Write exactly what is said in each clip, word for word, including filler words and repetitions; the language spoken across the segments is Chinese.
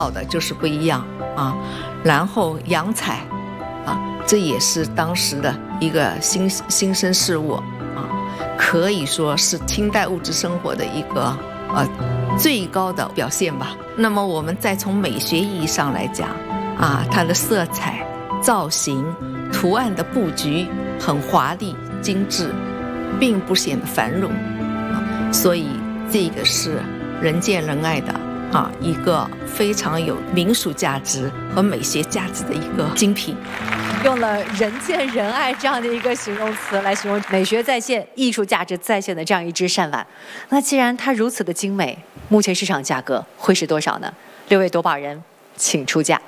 的就是不一样啊。然后洋彩啊，这也是当时的一个新新生事物啊，可以说是清代物质生活的一个呃最高的表现吧。那么我们再从美学意义上来讲啊，它的色彩、造型、图案的布局很华丽精致，并不显得繁荣啊，所以这个是人见人爱的啊，一个非常有民俗价值和美学价值的一个精品。 用了人见人爱这样的一个形容词来形容美学再现、艺术价值再现的这样一只扇碗。那既然它如此的精美，目前市场价格会是多少呢？六位夺宝人，请出价。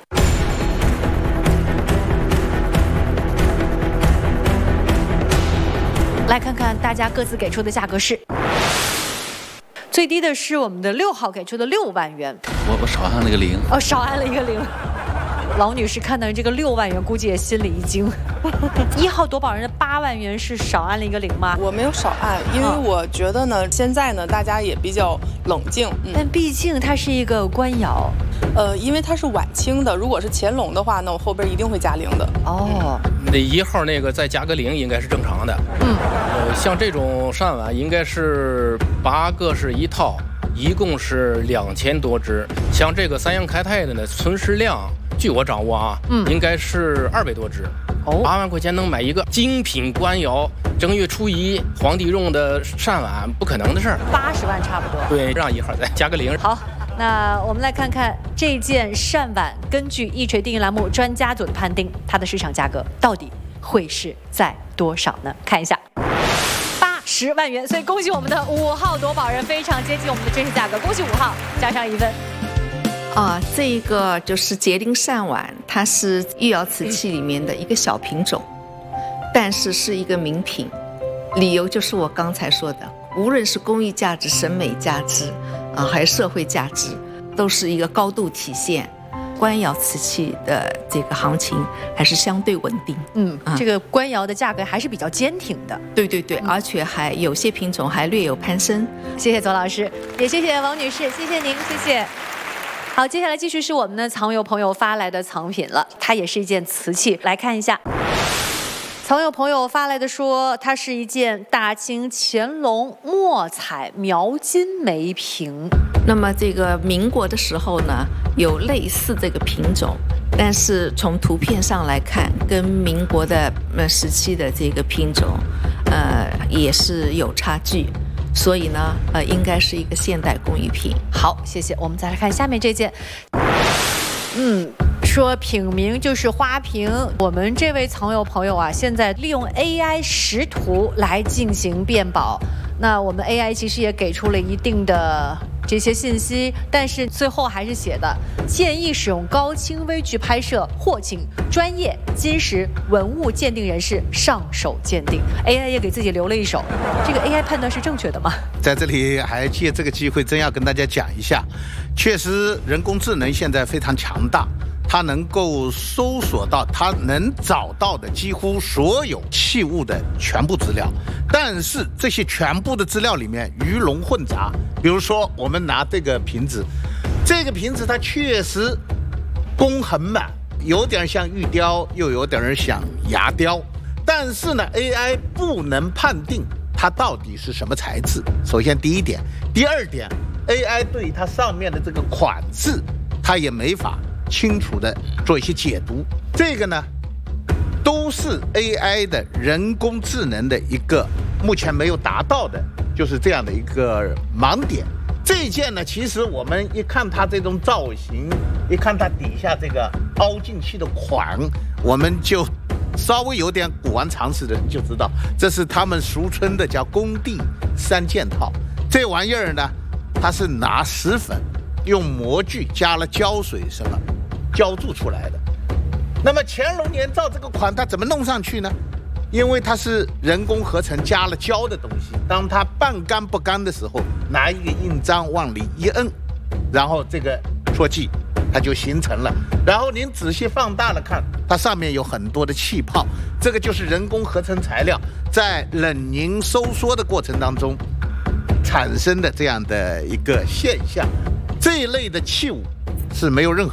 来看看大家各自给出的价格是。最低的是我们的六号给出的六万元， 我我少按了个零， 哦，少按了一个零。老女士看到这个六万元，估计也心里一惊。一号夺宝人的八万元是少按了一个零吗？ 我没有少按，因为我觉得呢，现在呢大家也比较冷静， 嗯、但毕竟它是一个官窑， 呃，因为它是晚清的，如果是乾隆的话，那我后边一定会加零的。 哦， 那一号那个再加个零应该是正常的。嗯，呃，像这种扇碗应该是八个是一套，一共是两千多只。像这个三阳开泰的呢，存世量。据我掌握啊，嗯，应该是二百多只，哦，八万块钱能买一个精品官窑正月初一皇帝用的扇碗，不可能的事儿。 八十万差不多。 对，让一号再加个零。 好，那我们来看看这件扇碗，根据一锤定音栏目专家组的判定，它的市场价格到底会是在多少呢？看一下。八十万元，所以恭喜我们的五号夺宝人，非常接近我们的真实价格，恭喜五号，加上一分。 啊，这个就是节灵扇碗，它是御窑瓷器里面的一个小品种，但是是一个名品。理由就是我刚才说的，无论是工艺价值、审美价值啊，还是社会价值，都是一个高度体现。官窑瓷器的这个行情还是相对稳定。 嗯，啊、这个官窑的价格还是比较坚挺的。 对对对，嗯、而且还有些品种还略有攀升。 谢谢左老师，也谢谢王女士，谢谢您，谢谢。好，接下来继续是我们的藏友朋友发来的藏品了，它也是一件瓷器，来看一下。藏友朋友发来的说，它是一件大清乾隆墨彩描金梅瓶。 那么这个民国的时候呢，有类似这个品种，但是从图片上来看，跟民国的呃时期的这个品种，呃也是有差距。所以呢，呃，应该是一个现代工艺品。 好，谢谢。我们再来看下面这件，嗯，说品名就是花瓶。我们这位藏友朋友啊，现在利用 A I 识图来进行辨宝。那我们 A I 其实也给出了一定的这些信息，但是最后还是写的建议使用高清微距拍摄，或请专业金石文物鉴定人士上手鉴定。A I 也给自己留了一手，这个 A I 判断是正确的吗？ 在这里还借这个机会，真要跟大家讲一下，确实人工智能现在非常强大。它能够搜索到，它能找到的几乎所有器物的全部资料，但是这些全部的资料里面鱼龙混杂。比如说，我们拿这个瓶子，这个瓶子它确实工很满，有点像玉雕，又有点像牙雕，但是呢 ，A I 不能判定它到底是什么材质。首先第一点，第二点 ，A I 对它上面的这个款式，它也没法清楚的做一些解读，这个呢，都是 A I 的人工智能的一个目前没有达到的，就是这样的一个盲点。这件呢，其实我们一看它这种造型，一看它底下这个凹进去的款，我们就稍微有点古玩常识的人就知道，这是他们俗称的叫工地三件套。这玩意儿呢，它是拿石粉用模具加了胶水什么浇铸出来的。那么乾隆年造这个款，它怎么弄上去呢？因为它是人工合成加了胶的东西，当它半干不干的时候，拿一个印章往里一摁，然后这个戳记它就形成了。然后您仔细放大了看，它上面有很多的气泡，这个就是人工合成材料在冷凝收缩的过程当中产生的这样的一个现象。这一类的器物是没有任何